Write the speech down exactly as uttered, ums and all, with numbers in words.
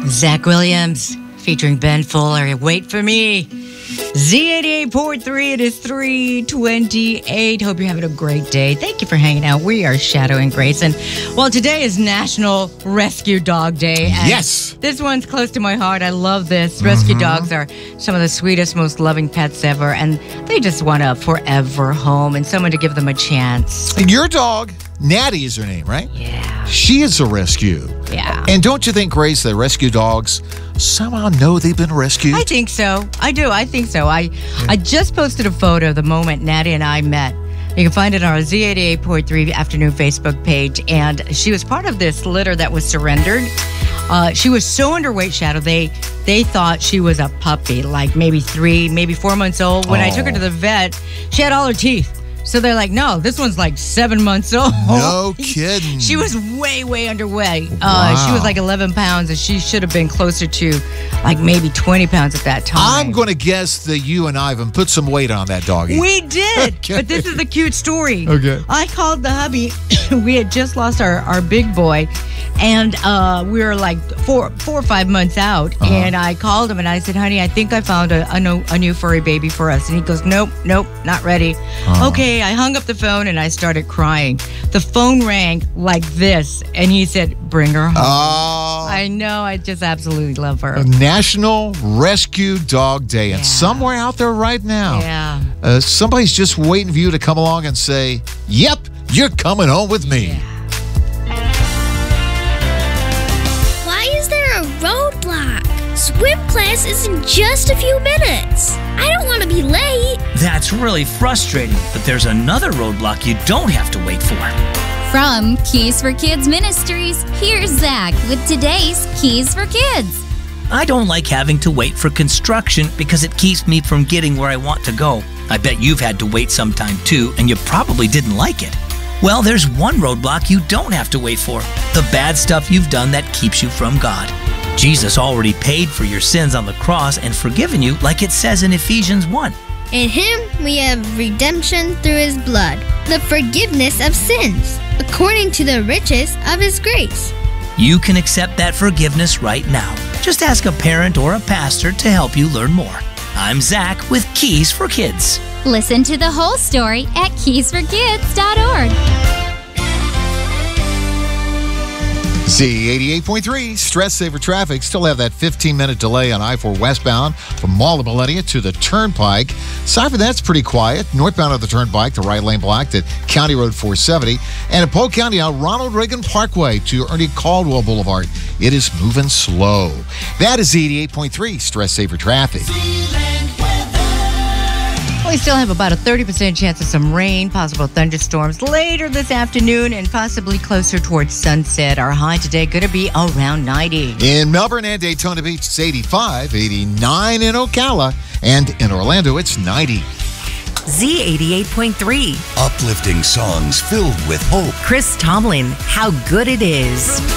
Zach Williams featuring Ben Fuller. Wait for me. Z eighty-eight point three, it is three twenty-eight. Hope you're having a great day. Thank you for hanging out. We are Shadow and Grace. And, well, today is National Rescue Dog Day. And yes. This one's close to my heart. I love this. Rescue mm-hmm. dogs are some of the sweetest, most loving pets ever. And they just want a forever home and someone to give them a chance. And your dog, Natty is her name, right? Yeah. She is a rescue. Yeah. And don't you think, Grace, that rescue dogs somehow know they've been rescued? I think so. I do. I think so. I yeah. I just posted a photo the moment Natty and I met. You can find it on our Z eighty-eight point three afternoon Facebook page. And she was part of this litter that was surrendered. Uh, she was so underweight, Shadow. They they thought she was a puppy, like maybe three, maybe four months old. When oh. I took her to the vet, she had all her teeth. So they're like, no, this one's like seven months old. No kidding. She was way, way underweight. Wow. Uh, she was like eleven pounds, and she should have been closer to like maybe twenty pounds at that time. I'm going to guess that you and Ivan put some weight on that doggy. We did. Okay. But this is the cute story. Okay. I called the hubby. We had just lost our, our big boy, and uh, we were like four, four or five months out. Uh-huh. And I called him, and I said, honey, I think I found a, a, no, a new furry baby for us. And he goes, nope, nope, not ready. Uh-huh. Okay. I hung up the phone and I started crying. The phone rang like this, and he said, bring her home. Oh. I know. I just absolutely love her. National Rescue Dog Day. And yeah. somewhere out there right now, yeah. uh, somebody's just waiting for you to come along and say, yep, you're coming home with me. Yeah. Why is there a roadblock? Swim class is in just a few minutes. I don't want to be late. That's really frustrating, but there's another roadblock you don't have to wait for. From Keys for Kids Ministries, here's Zach with today's Keys for Kids. I don't like having to wait for construction because it keeps me from getting where I want to go. I bet you've had to wait sometime too, and you probably didn't like it. Well, there's one roadblock you don't have to wait for. The bad stuff you've done that keeps you from God. Jesus already paid for your sins on the cross and forgiven you, like it says in Ephesians one. In Him we have redemption through His blood, the forgiveness of sins, according to the riches of His grace. You can accept that forgiveness right now. Just ask a parent or a pastor to help you learn more. I'm Zach with Keys for Kids. Listen to the whole story at keys for kids dot org. Z eighty-eight point three, Stress Saver Traffic. Still have that fifteen-minute delay on I four westbound from Mall of Millennia to the Turnpike. Aside from that, it's pretty quiet. Northbound of the Turnpike, the right lane blocked at County Road four seventy. And in Polk County, now Ronald Reagan Parkway to Ernie Caldwell Boulevard. It is moving slow. That is Z eighty-eight point three, Stress Saver Traffic. We still have about a thirty percent chance of some rain, possible thunderstorms later this afternoon, and possibly closer towards sunset. Our high today going to be around ninety. In Melbourne and Daytona Beach, it's eighty-five, eighty-nine in Ocala, and in Orlando, it's ninety. Z eighty-eight point three. Uplifting songs filled with hope. Chris Tomlin, How Good It Is.